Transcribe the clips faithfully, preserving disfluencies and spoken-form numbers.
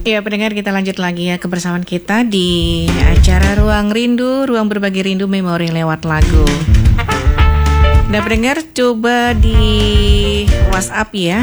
Ya pendengar, kita lanjut lagi ya kebersamaan kita di acara Ruang Rindu, Ruang Berbagi Rindu Memori lewat lagu. Nah pendengar, coba di WhatsApp ya.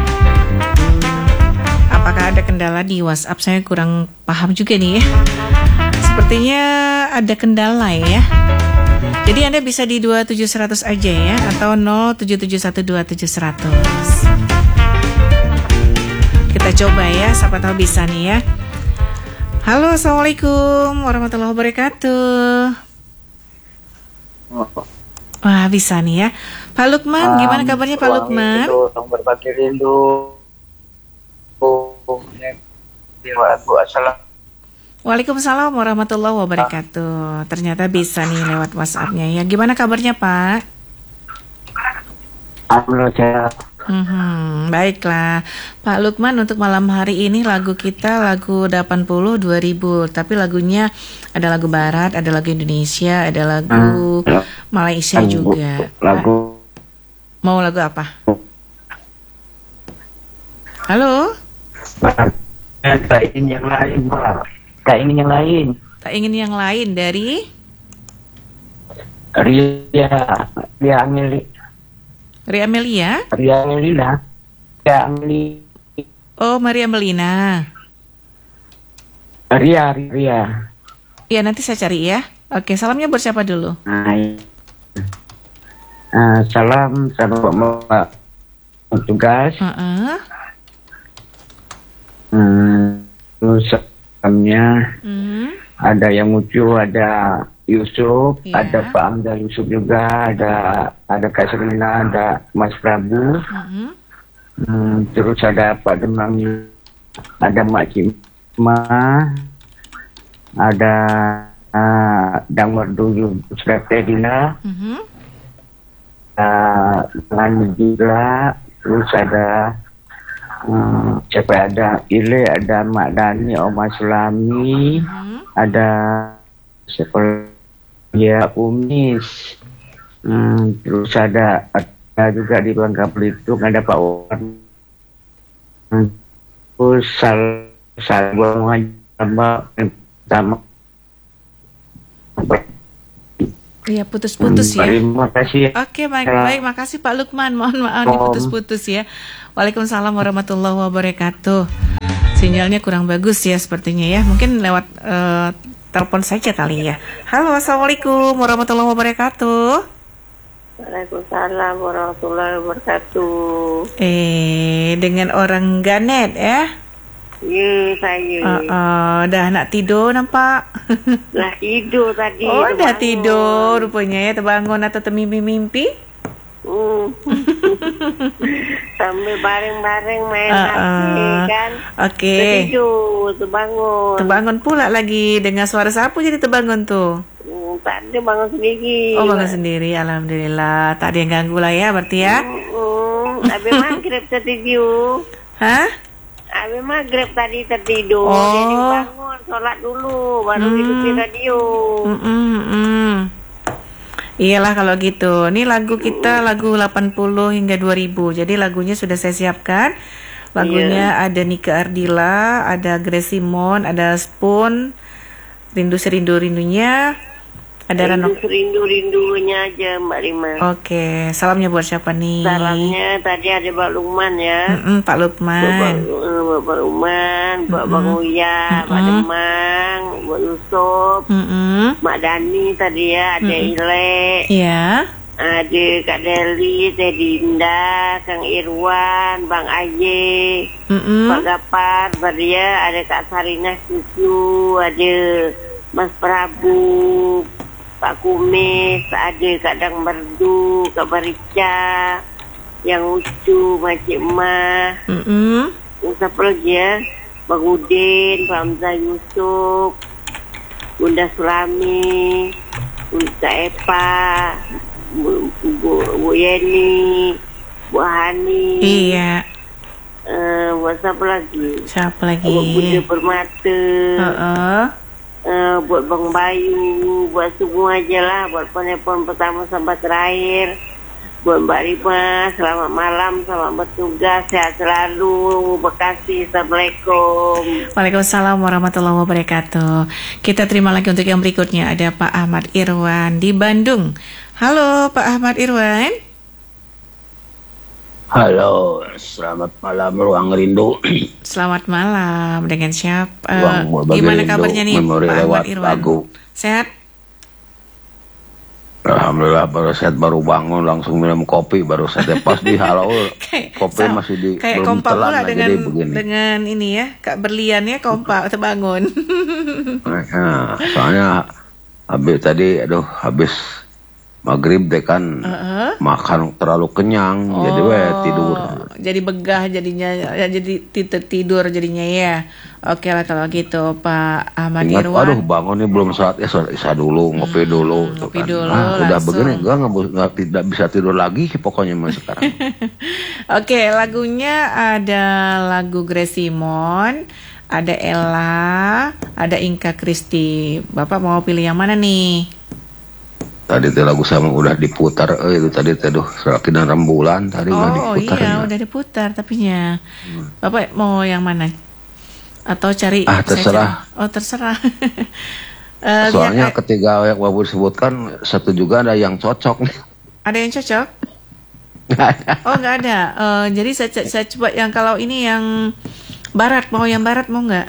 Apakah ada kendala di WhatsApp? Saya kurang paham juga nih ya. Sepertinya ada kendala ya. Jadi Anda bisa di dua tujuh seratus aja ya, atau nol tujuh tujuh satu dua tujuh seratus. Kita coba ya, siapa tahu bisa nih ya. Halo, assalamualaikum warahmatullahi wabarakatuh. Wah, bisa nih ya. Pak Lukman, gimana kabarnya Pak Lukman? Ruang Berbagi Rindu. Waalaikumsalam warahmatullahi wabarakatuh. Ternyata bisa nih lewat WhatsApp-nya ya. Gimana kabarnya Pak? Alhamdulillah. Hmm, baiklah Pak Lukman, untuk malam hari ini lagu kita lagu delapan puluh dua ribu. Tapi lagunya ada lagu barat, ada lagu Indonesia, ada lagu hmm. Malaysia lagu, juga lagu. Mau lagu apa? Halo? Tak ingin yang lain Pak. Tak ingin yang lain Tak ingin yang lain dari? Ria Ria Amelia Ria Amelia? Ria Amelia. Ria Amelia. Oh, Maria Melina. Ria, Ria. Iya, nanti saya cari ya. Oke, salamnya buat siapa dulu? Hai. Uh, salam, salam buat tugas. Uh-uh. Hmm, terus salamnya hmm. ada yang lucu, ada Yusuf, yeah. ada Pak Amda Yusuf juga, ada ada Kak Serina, ada Mas Prabu, mm-hmm. hmm, terus ada Pak Demang, ada Mak Cima, ada uh, Dang Merdu Sretedina, mm-hmm. uh, Lanjila, terus ada um, siapa ada Ile, ada Mak Dani, Oma Sulami, mm-hmm. ada siapa ya Umis, hmm, terus ada ada juga di Bangka Belitung ada Pak Wan, hmm, terus sal salwa sama sama. Iya, putus-putus hmm, ya. Terima kasih. Oke, baik baik, makasih Pak Lukman. Mohon maaf nih putus-putus ya. Waalaikumsalam warahmatullahi wabarakatuh. Sinyalnya kurang bagus ya sepertinya ya. Mungkin lewat uh, telepon saja kali ya. Halo, assalamualaikum warahmatullahi wabarakatuh. Waalaikumsalam warahmatullahi wabarakatuh. Eh, dengan orang Ganet ya? Iya, saya. Uh, uh, dah nak tidur nampak? Lah tidur tadi. Oh, dah tidur rupanya ya, terbangun atau termimpi-mimpi? Hmm. Sambil bareng-bareng main uh, H P uh, kan. Oke. Okay. Tertidur, terbangun. Terbangun pula lagi dengan suara siapa jadi terbangun tuh? Hmm, tak ada, bangun sendiri. Oh, bangun sendiri, alhamdulillah. Tak ada yang ganggu lah ya berarti ya? Hmm, hmm. Habis maghrib tertidur. Hah? Habis maghrib tadi tertidur. Oh. Jadi bangun, sholat dulu, baru hmm. hidupin radio. Hmm, hmm, hmm. Iyalah kalau gitu. Ini lagu kita lagu delapan puluh hingga dua ribu. Jadi lagunya sudah saya siapkan. Lagunya yeah. ada Nika Ardila, ada Grace Simon, ada Spoon, Rindu Serindu Rindunya, ada Rano. Rindu Serindu-rindunya aja Mbak Rima. Oke, salamnya buat siapa nih? Salamnya tadi ada Pak Lukman ya. Mm-mm, Pak Lukman. Buat Pak Lukman, buat Bang Uya, Pak Demang, buat Yusuf, Mm-mm. Mak Dani tadi ya, ada Mm-mm. Ile. Iya. Ada Kak Deli, Teh Dinda, Kang Irwan, Bang Aye, Mm-mm. Pak Gapar, Badia, ada Kak Sarina Cucu, ada Mas Prabu, Pak Kumis, ada Kak Dang Merdu, Kak Barica, yang lucu, Makcik Mah, Mm-mm. siapa lagi ya, Bang Udin, Pak Hamzah Yusuf, Bunda Sulami, Bunda Epa, Bu, Bu, Bu Yeni, Bu Hani. Iya. Uh, buat siapa lagi? Siapa lagi? Buat Bunda Permata. Uh-uh. Uh, buat Bang Bayu, buat semua aja lah, buat penelpon pertama sampai terakhir. Buat Mbak Rima, selamat malam, selamat bertugas, sehat selalu, Bekasi, Assalamualaikum. Waalaikumsalam warahmatullahi wabarakatuh. Kita terima lagi untuk yang berikutnya, ada Pak Ahmad Irwan di Bandung. Halo Pak Ahmad Irwan. Halo, selamat malam Ruang Rindu. Selamat malam, dengan siapa? Ruang Uh, gimana Rindu, kabarnya nih memori Pak lewat Ahmad Irwan? lagu. Sehat? Alhamdulillah baru sehat, baru bangun langsung minum kopi, baru saja pas di halo Kayak- kopi sama- masih di Kayak belum kompak telan pula lah, dengan jadi begini. dengan ini ya, Kak Berlian ya, kompak terbangun. Nah, soalnya habis tadi aduh habis maghrib deh kan Heeh. makan terlalu kenyang jadi we tidur. Jadi begah jadinya, ya, jadi tidur tidur jadinya ya. Oke lah kalau gitu Pak Ahmad Ingat, Irwan. aduh bangun nih belum saatnya, isa dulu ngopi dulu tuh ngopi kan. dulu, Ah, udah langsung. begini gua nggak bu- nggak- tidak bisa tidur lagi pokoknya mas sekarang. Oke, lagunya ada lagu Grace Simon, ada Ella, ada Inka Kristi. Bapak mau pilih yang mana nih? Tadi teh lagu sama udah diputar, eh itu tadi teh duh Serakinan Rembulan tadi udah Oh diputar. iya, ya. udah diputar tapinya. Bapak mau yang mana? Atau cari? Ah, saya terserah. cari- Oh terserah. Eh, Soalnya dia- ketiga yang Bapak sebutkan satu juga ada yang cocok nih. ada yang cocok? Oh nggak ada. Eh, jadi saya, saya coba yang kalau ini yang barat, mau yang barat mau nggak?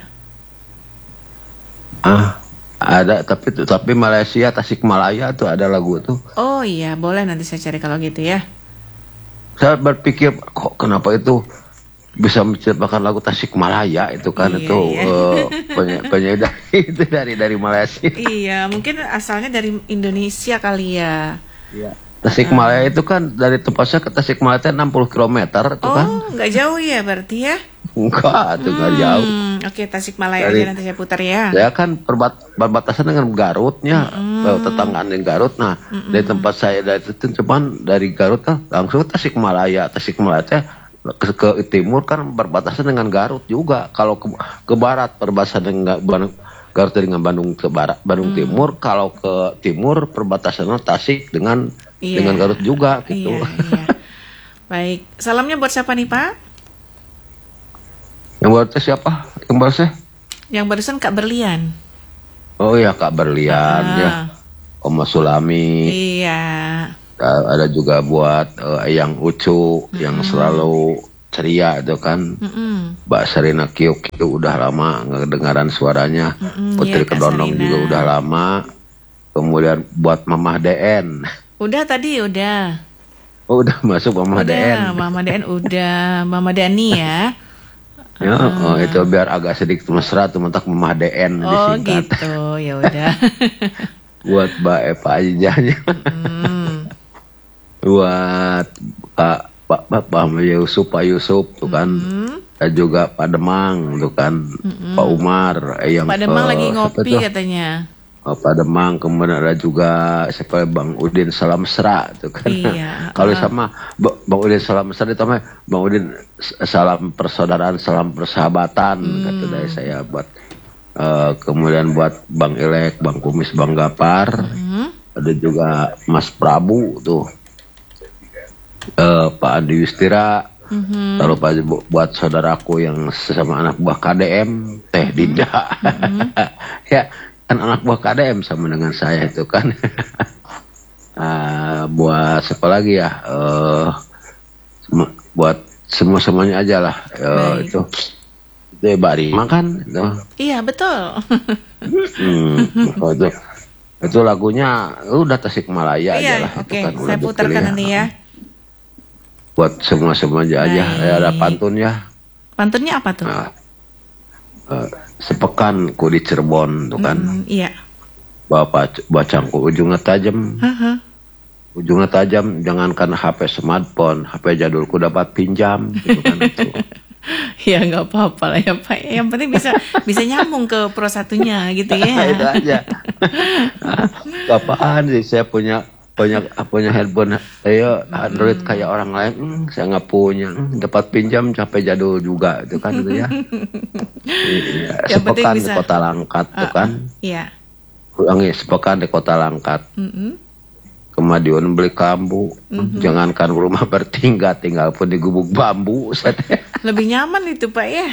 Ah, ada tapi tapi Malaysia Tasikmalaya tuh ada lagu tuh. Oh iya, boleh nanti saya cari kalau gitu ya. Saya berpikir kok kenapa itu bisa menciptakan lagu Tasikmalaya itu kan Iya, itu iya. eh, penyanyi penyanyi dari itu dari dari Malaysia. Iya, mungkin asalnya dari Indonesia kali ya. Tasikmalaya itu kan dari tempat saya ke Tasikmalaya itu enam puluh kilometer itu kan. Oh, nggak jauh ya berarti ya? Enggak, itu enggak jauh. Hmm, Oke, Tasikmalaya Dari- aja nanti saya putar ya. Ya kan perbat, perbatasan dengan Garutnya, eh, tetanggaan dengan Garut. Nah, dari tempat saya dari itu cuman dari Garut kan langsung ke Tasikmalaya. Tasikmalaya teh ke, ke timur kan berbatasan dengan Garut juga. Kalau ke, ke barat perbatasan dengan Bandung, Garut dengan Bandung ke barat, Bandung Timur. Kalau ke timur perbatasannya Tasik dengan Iya. dengan Garut juga gitu. Iya, iya. Baik, salamnya buat siapa nih Pak? Yang buatnya siapa? Yang buatnya? Yang barusan Kak Berlian. Oh ya Kak Berlian Ah. ya, Oma Sulami. Iya. Uh, ada juga buat uh, yang Ucu yang selalu ceria itu kan. Mm-mm. Mbak Serina Kiuk itu udah lama ngedengaran suaranya. Mm-mm, Putri iya, Kak Kedondong Sarina. juga udah lama. Kemudian buat Mamah D N. Udah tadi udah. Oh, udah masuk Mamah D N. Udah, Mama D N udah, Mama Dani ya. Ya, oh, itu biar agak sedikit mesra tuh mentak Mamah D N Oh disingkat. gitu, ya udah. Buat Mbak Eva Ajijanya. Hmm. Buat Pak Pak Pak Pak Yusuf Pak Yusuf tuh kan. Hmm. Dan juga Pak Demang tuh kan. Pak Umar eh, yang Pak Demang eh, lagi siapa ngopi tuh? katanya. Oh, Pak Demang, kemudian ada juga siapa Bang Udin Salam Mesra tuh kan. Iya. Kalau Ah. sama Ba- Bang Udin Salam Mesra itu namanya Bang Udin s- salam persaudaraan, salam persahabatan kata dari saya buat eh, kemudian buat Bang Ilek, Bang Kumis, Bang Gapar. Hmm. Ada juga Mas Prabu tuh. Eh, Pak Andi Yustira. Mhm. Lalu Pak bu- buat saudaraku yang sesama anak buah K D M, Teh Dinda. Ya, kan anak buah K D M sama dengan saya itu kan. Ah, buat siapa lagi ya? Eh, sem- buat semua semuanya aja lah. Eh, Baik. itu itu ya Mbak Rima kan itu. Iya betul. Hmm, oh, itu itu lagunya udah Tasikmalaya aja Iya, lah. Itu oke, kan udah saya putarkan dipilih nanti ya. Buat semua semuanya aja. Baik. Ya, ada pantun ya. Pantunnya apa tuh? Nah, eh, sepekan ku di Cirebon tuh kan. Hmm, iya. Bapak bacangku ujungnya tajam. Haha. Ujungnya tajam, jangankan H P smartphone, H P jadulku dapat pinjam gitu kan. Itu. Ya nggak apa-apa lah ya Pak. Yang penting bisa bisa nyambung ke pro satunya gitu Itu ya. aja. Apaan sih saya punya punya punya handphone ayo Android kayak orang lain, hmm, saya nggak punya. Hmm, dapat pinjam capek jadul juga itu kan gitu ya. Iya, Yang penting sepekan di bisa- Kota Langkat tuh kan. Iya. Ulangi, sepekan di Kota Langkat. Mm-mm. ke Madiun beli kambu. Mhm. Jangankan rumah bertingkat, tinggal pun di gubuk bambu. Lebih nyaman itu Pak ya.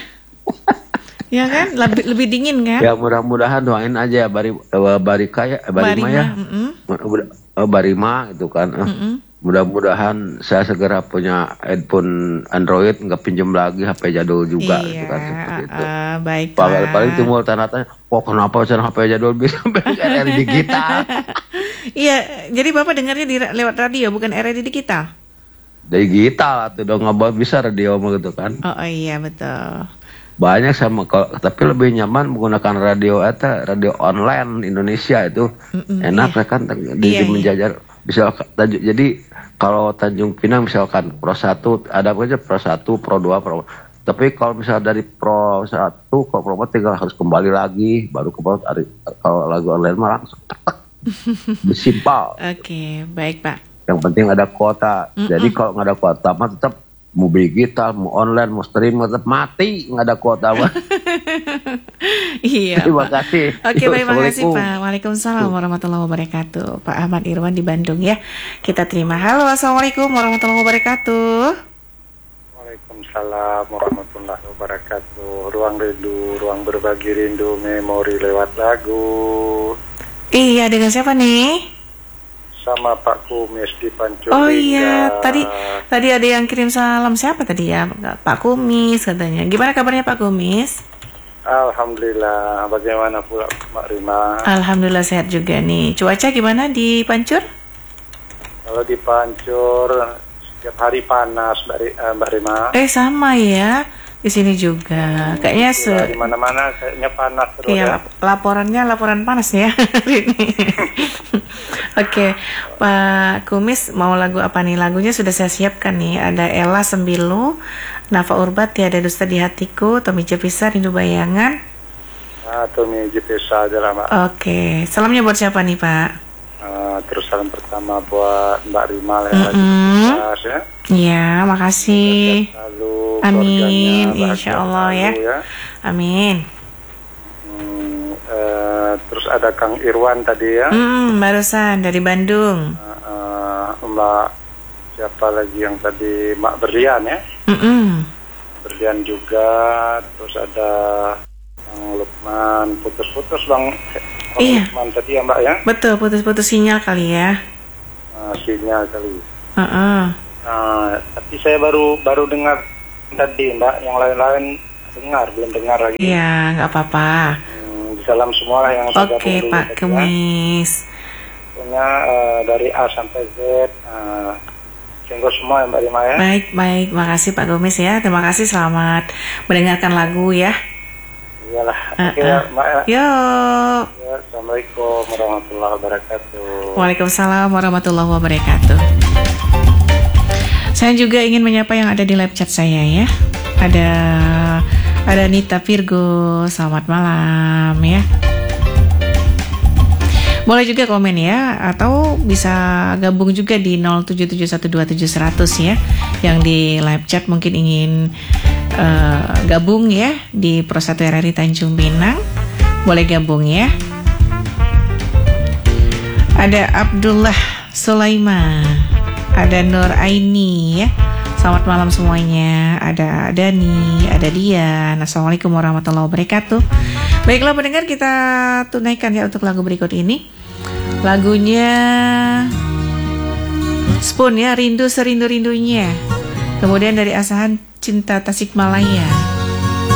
Ya kan, lebih lebih dingin kan? Ya mudah-mudahan doain aja bari eh, barika ya, eh, barima ya. mm-mm. Mudah- eh, barima itu kan. eh. Mm-mm. Mudah-mudahan saya segera punya handphone Android, nggak pinjam lagi H P jadul juga Iya, gitu kan seperti itu. uh, baik Paling, Pak. paling timbul tanda-tanya, kok kenapa cara H P jadul bisa dari digital? Iya, jadi Bapak dengarnya di lewat radio bukan R R D digital. Digital atau dong nggak bisa radio mah gitu kan. Oh, oh iya betul. Banyak sama kalau tapi lebih nyaman menggunakan radio eta radio online Indonesia itu Mm-mm, enak iya. kan di, Iya, di iya. menjajar bisa Tanjung- jadi kalau Tanjung Pinang misalkan Pro satu ada apa aja Pro satu Pro dua Pro tapi kalau misalnya dari Pro satu ke Pro empat tinggal harus kembali lagi baru ke Pro kalau lagu online mah langsung tek simpel. Oke, baik Pak. Yang penting ada kuota. Mm-mm. Jadi kalau nggak ada kuota mah tetap mau digital, mau online, mau stream tetap mati nggak ada kuota mah. Iya. Terima Pak. kasih. Oke, baik, makasih Assalamualaikum. Pak. Waalaikumsalam warahmatullahi wabarakatuh. Pak Ahmad Irwan di Bandung ya. Kita terima. Halo, assalamualaikum warahmatullahi wabarakatuh. Waalaikumsalam warahmatullahi wabarakatuh. Ruang rindu, ruang berbagi rindu, memori lewat lagu. Iya, dengan siapa nih? Sama Pak Kumis di Pancur. Oh iya, Lingga. tadi tadi ada yang kirim salam. Siapa tadi ya? Pak Kumis katanya. Gimana kabarnya Pak Kumis? Alhamdulillah. Bagaimana pula Mbak Rima? Alhamdulillah sehat juga nih. Cuaca gimana di Pancur? Kalau di Pancur setiap hari panas Mbak, Ri- eh, Mbak Rima. Eh sama ya. Di sini juga. Kayaknya se Ya, di mana-mana kayaknya panas terus Iya, ya. lap- laporannya laporan panas ya hari ini. Oke, Pak Kumis mau lagu apa nih? Lagunya sudah saya siapkan nih. Ada Ella Sembilu, Nafa Urbat, Tiada Dusta di Hatiku, Tommy Jepisa, Rindu Bayangan. Nah, Tommy J P S aja lah Mbak. Oke, salamnya buat siapa nih Pak? Eh, terus salam pertama buat Mbak Rima yang lagi Mm-mm. tugas ya. Iya, makasih. Lalu Amin, keluarganya insya bahagia Allah ya. selalu Amin. Hmm, eh, terus ada Kang Irwan tadi ya. Hmm, barusan dari Bandung. Eh, eh, Mbak siapa lagi yang tadi Mbak Berlian ya. Mm-mm. Berlian juga. Terus ada Bang Lukman. Putus-putus Bang, Bang Iya. Lukman tadi ya Mbak ya. Betul, putus-putus sinyal kali ya. Nah, sinyal kali. Heeh. Nah, tapi saya baru baru dengar tadi Mbak. Yang lain-lain dengar belum dengar lagi. Iya, nggak apa-apa. Hmm, salam semua lah yang tergabung Oke, dulu Pak tadi ya. Kumis. Pokoknya eh, dari A sampai Z, uh, singgung semua ya Mbak Rima ya. Baik, baik. Makasih Pak Kumis ya. Terima kasih. Selamat mendengarkan lagu ya. Iyalah, Uh, oke ya uh. Mbak ya. Yuk. Ya, Assalamualaikum warahmatullahi wabarakatuh. Waalaikumsalam warahmatullahi wabarakatuh. Saya juga ingin menyapa yang ada di live chat saya ya. Ada ada Nita Virgo. Selamat malam ya. Boleh juga komen ya, atau bisa gabung juga di nol tujuh tujuh satu dua tujuh seratus ya. Yang di live chat mungkin ingin uh, gabung ya di Pro satu R R I Tanjung Pinang. Boleh gabung ya. Ada Abdullah Sulaiman, ada Nur Aini ya. Selamat malam semuanya. Ada Dani, ada Dian. Assalamualaikum warahmatullahi wabarakatuh. Baiklah pendengar, kita tunaikan ya untuk lagu berikut ini. Lagunya Spoon ya, Rindu Serindu-rindunya. Kemudian dari Asahan Cinta Tasikmalaya.